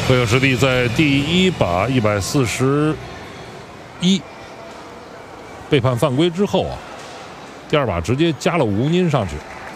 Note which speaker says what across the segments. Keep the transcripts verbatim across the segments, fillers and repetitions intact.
Speaker 1: 贝克什蒂在第一把一百四十一被判犯规之后啊，第二把直接加了五公斤上去。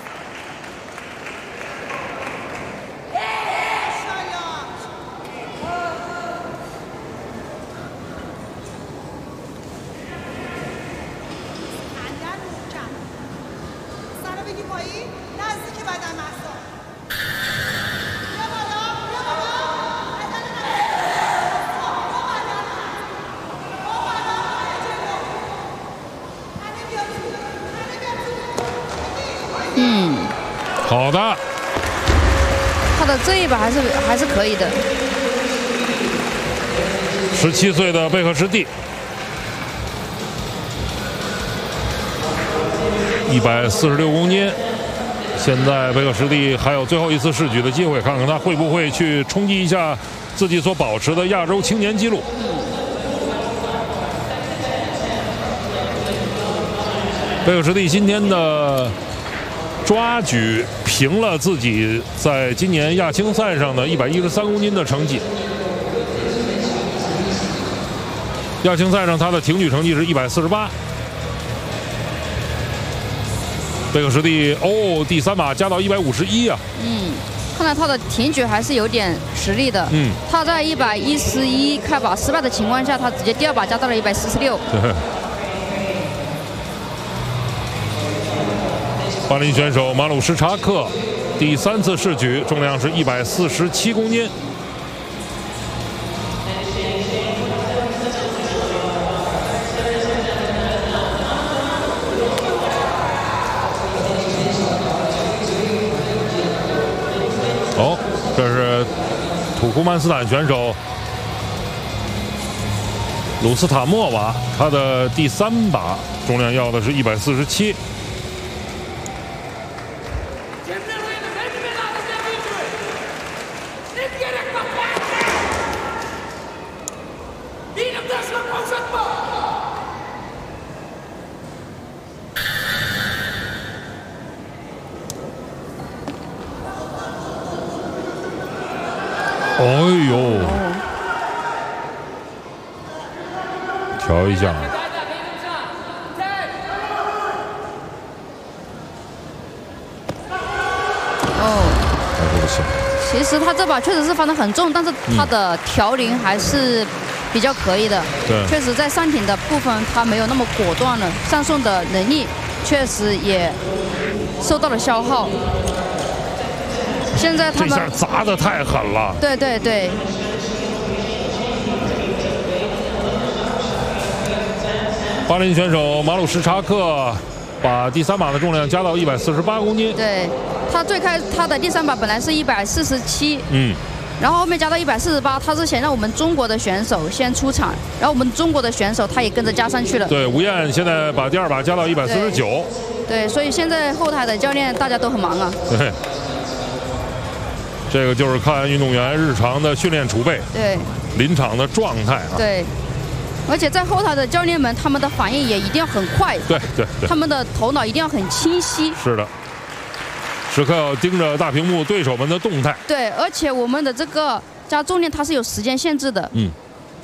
Speaker 2: 嗯，
Speaker 1: 好的，
Speaker 2: 他的这一把还是还是可以的。
Speaker 1: 十七岁的贝克什蒂，一百四十六公斤。现在贝克什蒂还有最后一次试举的机会，看看他会不会去冲击一下自己所保持的亚洲青年纪录。贝克什蒂今天的抓举平了自己在今年亚青赛上的一百一十三公斤的成绩。亚青赛上他的挺举成绩是一百四十八。贝克什蒂哦，第三把加到一百五十一啊。
Speaker 2: 嗯，看来他的挺举还是有点实力的。
Speaker 1: 嗯，
Speaker 2: 他在一百一十一开把失败的情况下，他直接第二把加到了一百四十六。
Speaker 1: 对。巴林选手马鲁什查克第三次试举，重量是一百四十七公斤。哦，这是土库曼斯坦选手鲁斯塔莫瓦，他的第三把重量要的是一百四十七。哎呦，调一下。
Speaker 2: 哦，
Speaker 1: 还是不行。
Speaker 2: 其实他这把确实是翻得很重，但是他的调龄还是比较可以的。
Speaker 1: 对，
Speaker 2: 确实在上挺的部分他没有那么果断了，上送的能力确实也受到了消耗。现在他们
Speaker 1: 这下砸得太狠了。
Speaker 2: 对对对。
Speaker 1: 巴林选手马鲁什查克把第三把的重量加到一百四十八公斤。
Speaker 2: 对，他最开他的第三把本来是一百四十七，
Speaker 1: 嗯，
Speaker 2: 然后后面加到一百四十八，他是想让我们中国的选手先出场，然后我们中国的选手他也跟着加上去了。
Speaker 1: 对，吴燕现在把第二把加到一百四十九。
Speaker 2: 对，所以现在后台的教练大家都很忙啊。
Speaker 1: 对。这个就是看运动员日常的训练储备，
Speaker 2: 对，
Speaker 1: 临场的状态啊，
Speaker 2: 对，而且在后台的教练们，他们的反应也一定要很快，
Speaker 1: 对对对，
Speaker 2: 他们的头脑一定要很清晰，
Speaker 1: 是的，时刻要盯着大屏幕对手们的动态，
Speaker 2: 对，而且我们的这个加重量它是有时间限制的，
Speaker 1: 嗯。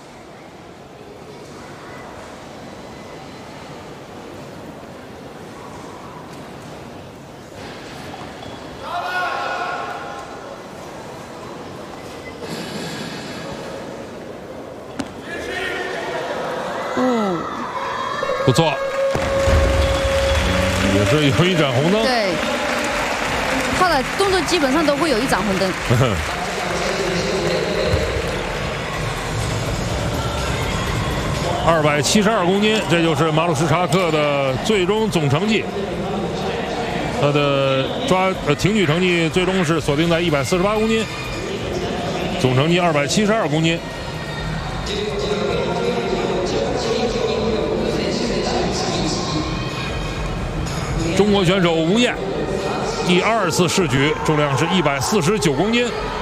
Speaker 1: 不错，也是有一盏红灯。
Speaker 2: 对，他的动作基本上都会有一盏红灯。
Speaker 1: 二百七十二公斤，这就是马鲁什查克的最终总成绩。他的抓呃挺举成绩最终是锁定在一百四十八公斤，总成绩二百七十二公斤。中国选手吴燕第二次试举，重量是一百四十九公斤。